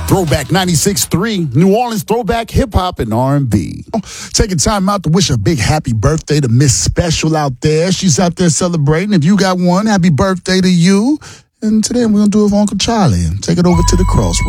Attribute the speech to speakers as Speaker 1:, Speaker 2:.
Speaker 1: Throwback 96.3, New Orleans throwback hip-hop and R&B.
Speaker 2: Taking time out to wish a big happy birthday to Miss Special out there. She's out there celebrating. If you got one, happy birthday to you. And today we're going to do it for Uncle Charlie and take it over to the crossroads.